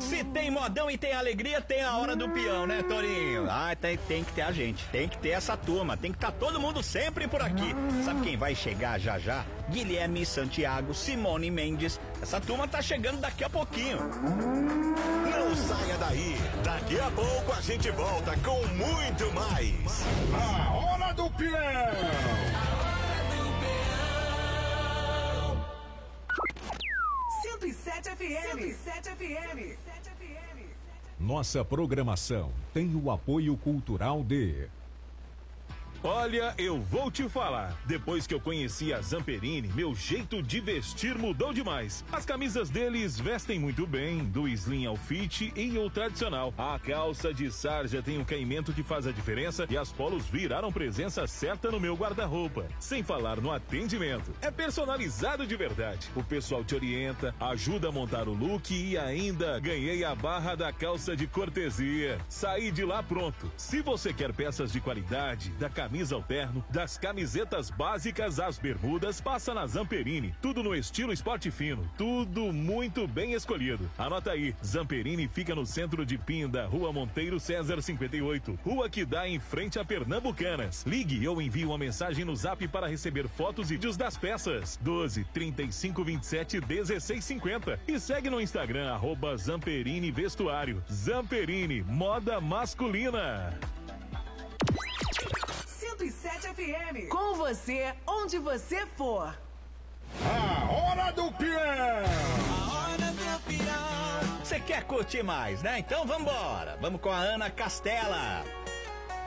Se tem modão e tem alegria, tem a hora do peão, né, Torinho? Ah, tem que ter a gente, tem que ter essa turma, tem que estar todo mundo sempre por aqui. Sabe quem vai chegar já já? Guilherme Santiago, Simone Mendes. Essa turma tá chegando daqui a pouquinho. Não saia daí, daqui a pouco a gente volta com muito mais. A hora do peão. 107 FM. Nossa programação tem o apoio cultural de... Olha, eu vou te falar. Depois que eu conheci a Zamperini, meu jeito de vestir mudou demais. As camisas deles vestem muito bem, do slim ao fit e o tradicional. A calça de sarja tem um caimento que faz a diferença e as polos viraram presença certa no meu guarda-roupa. Sem falar no atendimento. É personalizado de verdade. O pessoal te orienta, ajuda a montar o look e ainda ganhei a barra da calça de cortesia. Saí de lá pronto. Se você quer peças de qualidade, da camisa ao terno, das camisetas básicas às bermudas, passa na Zamperini. Tudo no estilo esporte fino, tudo muito bem escolhido. Anota aí, Zamperini fica no centro de Pinda, Rua Monteiro César 58, rua que dá em frente a Pernambucanas. Ligue ou envie uma mensagem no Zap para receber fotos e vídeos das peças. 12 35 27 16 50 e segue no Instagram @Zamperini Vestuário. Zamperini, moda masculina. 107 FM. Com você, onde você for. A hora do peão. Você quer curtir mais, né? Então vambora. Vamos com a Ana Castela.